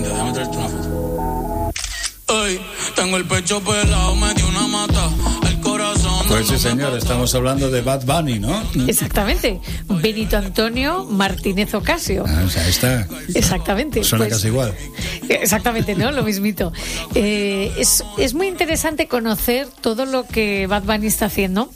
Espérate, déjame traerte una foto. Ay, tengo el pecho pelado, me dio una mata. El corazón. Pues sí, señor, estamos hablando de Bad Bunny, ¿no? Exactamente. Benito Antonio Martínez Ocasio. O sea, está. Exactamente. Suena pues, casi igual. Exactamente, ¿no? Lo mismito. Es muy interesante conocer todo lo que Bad Bunny está haciendo,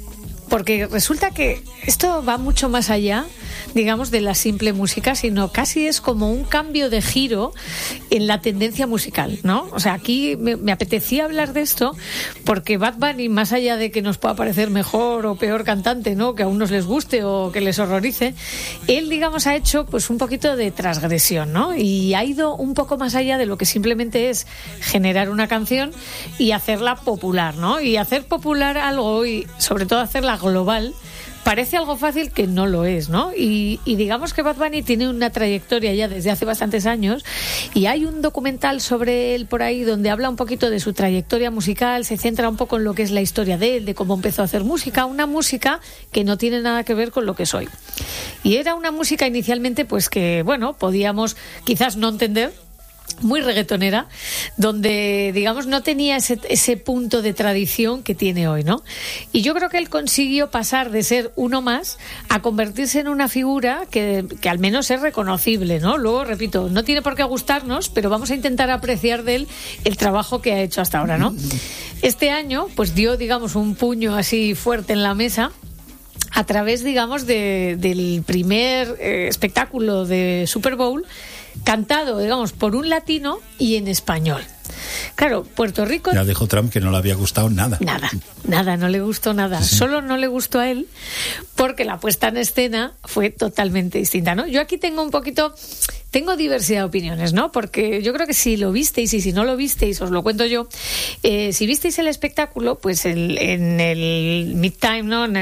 porque resulta que esto va mucho más allá, digamos, de la simple música, sino casi es como un cambio de giro en la tendencia musical, ¿no? O sea, aquí me apetecía hablar de esto porque Bad Bunny, más allá de que nos pueda parecer mejor o peor cantante, ¿no?, que a unos les guste o que les horrorice, él, digamos, ha hecho pues un poquito de transgresión, ¿no? Y ha ido un poco más allá de lo que simplemente es generar una canción y hacerla popular, ¿no? Y hacer popular algo y sobre todo hacerla global parece algo fácil, que no lo es, ¿no? Y digamos que Bad Bunny tiene una trayectoria ya desde hace bastantes años, y hay un documental sobre él por ahí donde habla un poquito de su trayectoria musical, se centra un poco en lo que es la historia de él, de cómo empezó a hacer música, una música que no tiene nada que ver con lo que soy. Y era una música inicialmente pues que, bueno, podíamos quizás no entender, muy reggaetonera, donde, digamos, no tenía ese punto de tradición que tiene hoy, ¿no? Y yo creo que él consiguió pasar de ser uno más a convertirse en una figura que al menos es reconocible, ¿no? Luego, repito, no tiene por qué gustarnos, pero vamos a intentar apreciar de él el trabajo que ha hecho hasta ahora, ¿no? Este año, pues dio, digamos, un puño así fuerte en la mesa a través, digamos, del primer espectáculo de Super Bowl, cantado, digamos, por un latino y en español. Claro, Puerto Rico... Ya dijo Trump que no le había gustado nada. Nada, no le gustó nada. Sí. Solo no le gustó a él porque la puesta en escena fue totalmente distinta, ¿no? Yo aquí tengo diversidad de opiniones, ¿no? Porque yo creo que si lo visteis y si no lo visteis, os lo cuento yo. Si visteis el espectáculo, pues en el mid-time, ¿no? En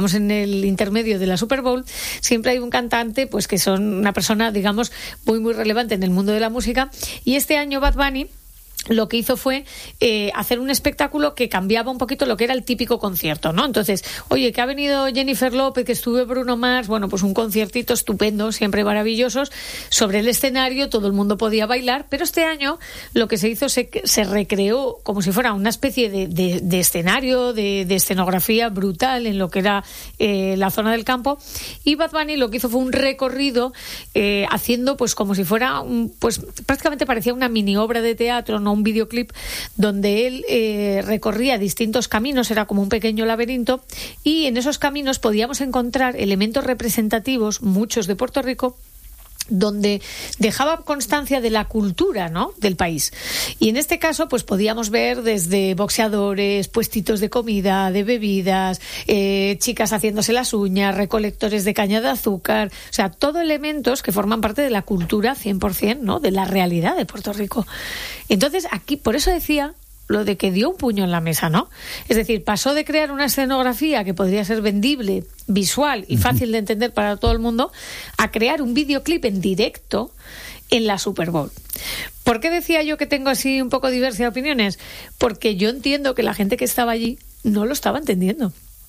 el intermedio de la Super Bowl, siempre hay un cantante, pues que son una persona, digamos, muy, muy relevante en el mundo de la música. Y este año Bad Bunny lo que hizo fue hacer un espectáculo que cambiaba un poquito lo que era el típico concierto, ¿no? Entonces, oye, que ha venido Jennifer López, que estuvo Bruno Mars, bueno, pues un conciertito estupendo, siempre maravillosos, sobre el escenario, todo el mundo podía bailar, pero este año lo que se hizo, se recreó como si fuera una especie de escenario, de escenografía brutal en lo que era la zona del campo, y Bad Bunny lo que hizo fue un recorrido haciendo pues como si fuera, pues prácticamente parecía una mini obra de teatro, no un videoclip, donde él recorría distintos caminos, era como un pequeño laberinto, y en esos caminos podíamos encontrar elementos representativos, muchos de Puerto Rico, donde dejaba constancia de la cultura, ¿no?, del país. Y en este caso, pues podíamos ver desde boxeadores, puestitos de comida, de bebidas, chicas haciéndose las uñas, recolectores de caña de azúcar, o sea, todo elementos que forman parte de la cultura 100%, ¿no?, de la realidad de Puerto Rico. Entonces, aquí, por eso decía lo de que dio un puño en la mesa, ¿no? Es decir, pasó de crear una escenografía que podría ser vendible, visual y fácil de entender para todo el mundo, a crear un videoclip en directo en la Super Bowl. ¿Por qué decía yo que tengo así un poco diversidad de opiniones? Porque yo entiendo que la gente que estaba allí no lo estaba entendiendo.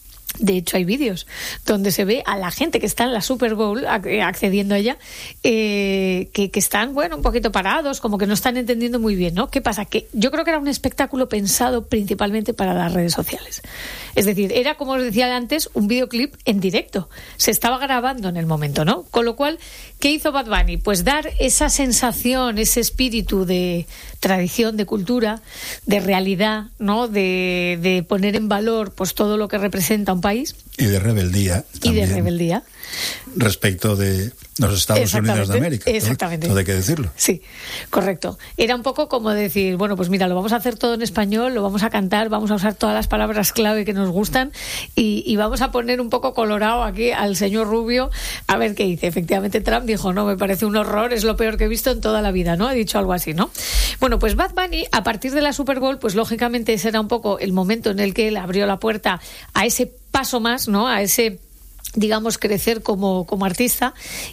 De hecho, hay vídeos donde se ve a la gente que está en la Super Bowl accediendo a ella, que están, bueno, un poquito parados, como que no están entendiendo muy bien, ¿no? ¿Qué pasa? Que yo creo que era un espectáculo pensado principalmente para las redes sociales. Es decir, era, como os decía antes, un videoclip en directo. Se estaba grabando en el momento, ¿no? Con lo cual, ¿qué hizo Bad Bunny? Pues dar esa sensación, ese espíritu de tradición, de cultura, de realidad, ¿no? De poner en valor pues todo lo que representa un país. Y de rebeldía también. Y de rebeldía. Respecto de los Estados Unidos de América. Exactamente. Todo hay que decirlo. Sí, correcto. Era un poco como decir, bueno, pues mira, lo vamos a hacer todo en español, lo vamos a cantar, vamos a usar todas las palabras clave que nos gustan y vamos a poner un poco colorado aquí al señor Rubio a ver qué dice. Efectivamente, Trump dijo, no, me parece un horror, es lo peor que he visto en toda la vida, ¿no? Ha dicho algo así, ¿no? Bueno, pues Bad Bunny, a partir de la Super Bowl, pues lógicamente ese era un poco el momento en el que él abrió la puerta a ese paso más, ¿no? A ese, digamos, crecer como artista,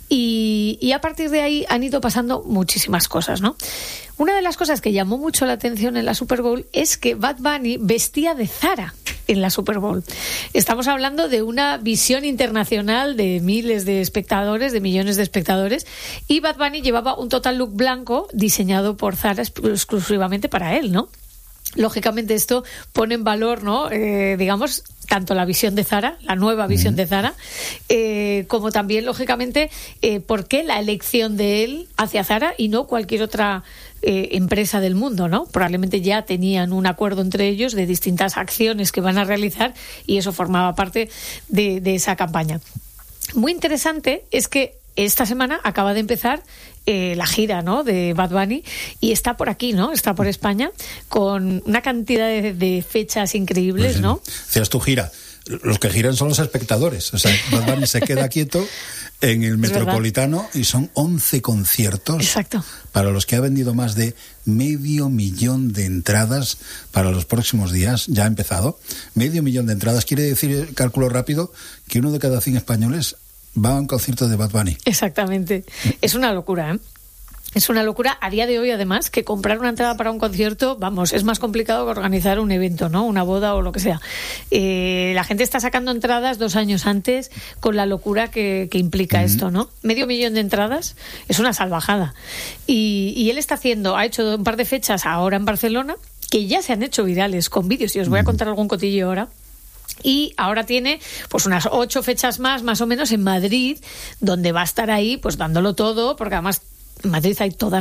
y a partir de ahí han ido pasando muchísimas cosas, ¿no? Una de las cosas que llamó mucho la atención en la Super Bowl es que Bad Bunny vestía de Zara. en la Super Bowl. Estamos hablando de una visión internacional de miles de espectadores, de millones de espectadores, y Bad Bunny llevaba un total look blanco diseñado por Zara exclusivamente para él, ¿no? Lógicamente esto pone en valor, ¿no? Digamos, tanto la visión de Zara, la nueva visión de Zara, como también, lógicamente, por qué la elección de él hacia Zara y no cualquier otra empresa del mundo, ¿no? Probablemente ya tenían un acuerdo entre ellos de distintas acciones que van a realizar y eso formaba parte de esa campaña. Muy interesante es que esta semana acaba de empezar la gira, ¿no?, de Bad Bunny, y está por aquí, ¿no? Está por España con una cantidad de fechas increíbles, ¿no? Decías tu gira. Los que giran son los espectadores. O sea, Bad Bunny se queda quieto en el Metropolitano y son 11 conciertos. Exacto. Para los que ha vendido más de 500.000 de entradas para los próximos días. Ya ha empezado. 500.000 de entradas. Quiere decir, cálculo rápido, que 1 de cada 100 españoles va a un concierto de Bad Bunny. Exactamente. Es una locura, ¿eh? Es una locura a día de hoy, además, que comprar una entrada para un concierto, vamos, es más complicado que organizar un evento, ¿no? Una boda o lo que sea. La gente está sacando entradas 2 años antes con la locura que implica esto, ¿no? 500.000 de entradas es una salvajada. Y él ha hecho un par de fechas ahora en Barcelona que ya se han hecho virales con vídeos, y os voy a contar algún cotillo ahora. Y ahora tiene pues unas 8 fechas más o menos en Madrid, donde va a estar ahí pues dándolo todo, porque además en Madrid hay todas